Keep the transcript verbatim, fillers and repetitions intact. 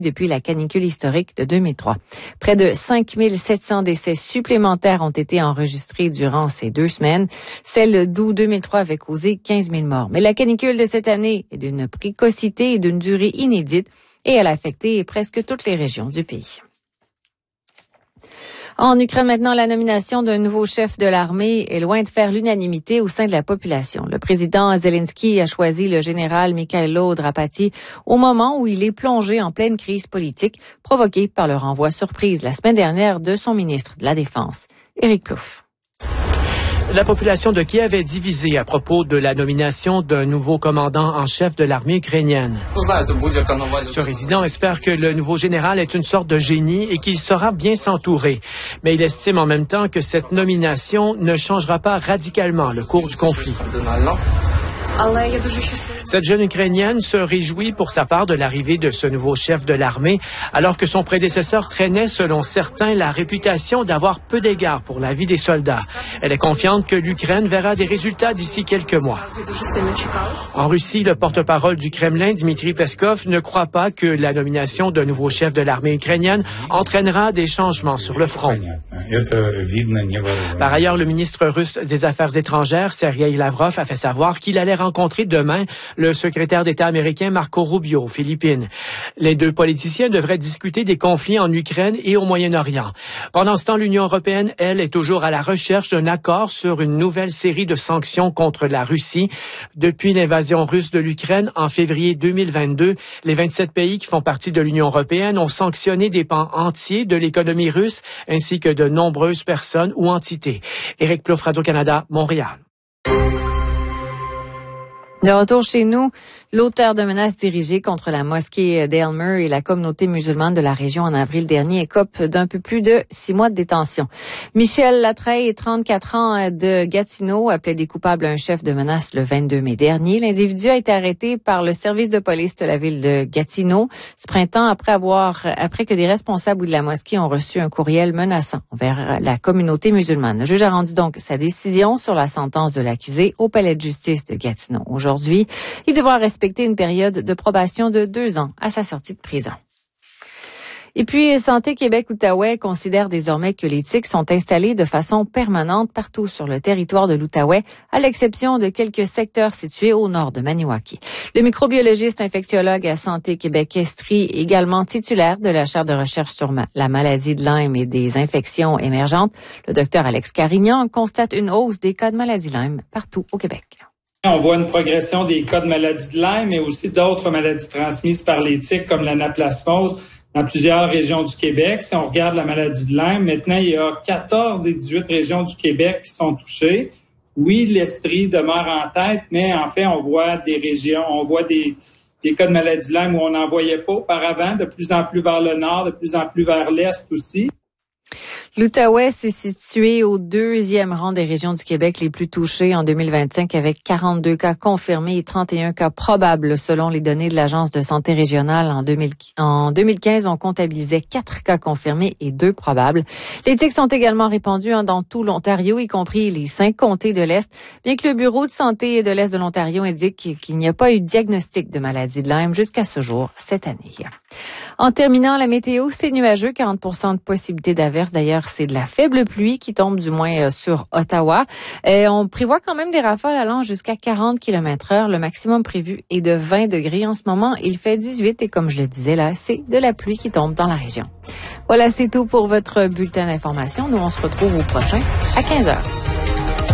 depuis la canicule historique de deux mille trois. Près de cinq mille sept cents décès supplémentaires ont été enregistrés durant ces deux semaines. Celle d'août deux mille trois avait causé quinze mille morts. Mais la canicule de cette année est d'une précocité et d'une durée inédite et elle a affecté presque toutes les régions du pays. En Ukraine maintenant, la nomination d'un nouveau chef de l'armée est loin de faire l'unanimité au sein de la population. Le président Zelensky a choisi le général Mikhailo Drapati au moment où il est plongé en pleine crise politique provoquée par le renvoi surprise la semaine dernière de son ministre de la Défense, Éric Plouffe. La population de Kiev est divisée à propos de la nomination d'un nouveau commandant en chef de l'armée ukrainienne. Ce résident espère que le nouveau général est une sorte de génie et qu'il saura bien s'entourer. Mais il estime en même temps que cette nomination ne changera pas radicalement le cours du conflit. Cette jeune Ukrainienne se réjouit pour sa part de l'arrivée de ce nouveau chef de l'armée, alors que son prédécesseur traînait, selon certains, la réputation d'avoir peu d'égard pour la vie des soldats. Elle est confiante que l'Ukraine verra des résultats d'ici quelques mois. En Russie, le porte-parole du Kremlin, Dmitri Peskov, ne croit pas que la nomination d'un nouveau chef de l'armée ukrainienne entraînera des changements sur le front. Par ailleurs, le ministre russe des Affaires étrangères, Sergei Lavrov, a fait savoir qu'il allait rencontrer demain le secrétaire d'État américain Marco Rubio aux Philippines. Les deux politiciens devraient discuter des conflits en Ukraine et au Moyen-Orient. Pendant ce temps, l'Union européenne, elle, est toujours à la recherche d'un accord sur une nouvelle série de sanctions contre la Russie. Depuis l'invasion russe de l'Ukraine en février deux mille vingt-deux, les vingt-sept pays qui font partie de l'Union européenne ont sanctionné des pans entiers de l'économie russe ainsi que de nombreuses personnes ou entités. Éric Plouffe, Radio-Canada, Montréal. De retour chez nous, l'auteur de menaces dirigées contre la mosquée d'Aylmer et la communauté musulmane de la région en avril dernier écope d'un peu plus de six mois de détention. Michel Latreille, trente-quatre ans, de Gatineau, a plaidé coupable à un chef de menace le vingt-deux mai dernier. L'individu a été arrêté par le service de police de la ville de Gatineau ce printemps après avoir, après que des responsables de la mosquée ont reçu un courriel menaçant envers la communauté musulmane. Le juge a rendu donc sa décision sur la sentence de l'accusé au palais de justice de Gatineau. Aujourd'hui, Aujourd'hui, il devra respecter une période de probation de deux ans à sa sortie de prison. Et puis, Santé Québec-Outaouais considère désormais que les tiques sont installées de façon permanente partout sur le territoire de l'Outaouais, à l'exception de quelques secteurs situés au nord de Maniwaki. Le microbiologiste infectiologue à Santé Québec-Estrie, également titulaire de la chaire de recherche sur ma- la maladie de Lyme et des infections émergentes, le docteur Alex Carignan, constate une hausse des cas de maladie Lyme partout au Québec. On voit une progression des cas de maladie de Lyme, mais aussi d'autres maladies transmises par les tiques, comme l'anaplasmose, dans plusieurs régions du Québec. Si on regarde la maladie de Lyme, maintenant, il y a quatorze des dix-huit régions du Québec qui sont touchées. Oui, l'Estrie demeure en tête, mais en fait, on voit des régions, on voit des, des cas de maladie de Lyme où on n'en voyait pas auparavant, de plus en plus vers le nord, de plus en plus vers l'est aussi. L'Outaouais s'est situé au deuxième rang des régions du Québec les plus touchées en deux mille vingt-cinq avec quarante-deux cas confirmés et trente et un cas probables selon les données de l'Agence de santé régionale. En, deux mille, en deux mille quinze, on comptabilisait quatre cas confirmés et deux probables. Les tiques sont également répandues hein, dans tout l'Ontario, y compris les cinq comtés de l'Est, bien que le Bureau de santé de l'Est de l'Ontario indique qu'il n'y a pas eu de diagnostic de maladie de Lyme jusqu'à ce jour cette année. En terminant, la météo, c'est nuageux, quarante pour cent de possibilité d'averse. D'ailleurs, c'est de la faible pluie qui tombe du moins sur Ottawa. Et on prévoit quand même des rafales allant jusqu'à quarante kilomètres heure. Le maximum prévu est de vingt degrés en ce moment. Il fait dix-huit et comme je le disais là, c'est de la pluie qui tombe dans la région. Voilà, c'est tout pour votre bulletin d'information. Nous, on se retrouve au prochain à quinze heures.